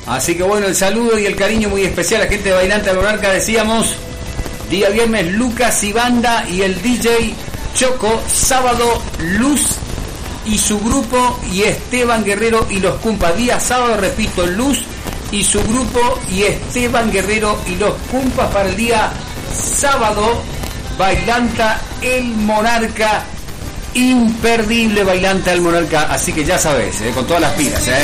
Así que bueno, el saludo y el cariño muy especial a la gente de Bailante al Monarca. Decíamos, día viernes Lucas y Banda y el DJ Choco. Sábado Luz y su grupo y Esteban Guerrero y los Cumpas. Día sábado, repito, Luz y su grupo y Esteban Guerrero y los Cumpas. Para el día sábado, Bailanta el Monarca. Imperdible Bailanta el Monarca. Así que ya sabes, con todas las pilas,